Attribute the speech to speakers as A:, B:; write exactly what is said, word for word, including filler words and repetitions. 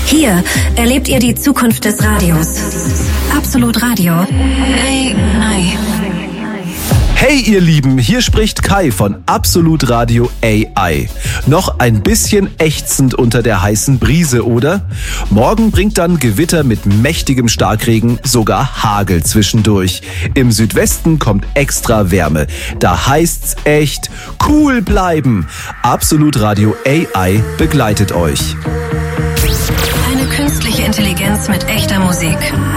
A: Hier erlebt ihr die Zukunft des Radios. Absolut Radio. A I.
B: Hey ihr Lieben, hier spricht Kai von Absolut Radio A I. Noch ein bisschen ächzend unter der heißen Brise, oder? Morgen bringt dann Gewitter mit mächtigem Starkregen, sogar Hagel zwischendurch. Im Südwesten kommt extra Wärme. Da heißt's echt cool bleiben. Absolut Radio A I begleitet euch.
A: Eine künstliche Intelligenz mit echter Musik.